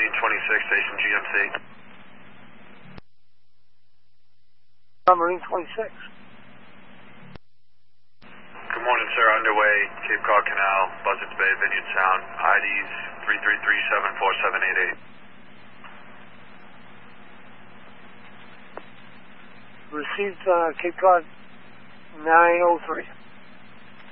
Marine 26, station GMC. Marine 26. Good morning, sir. Underway, Cape Cod Canal, Buzzards Bay, Vineyard Sound, IDs 333-74788. Received Cape Cod 903.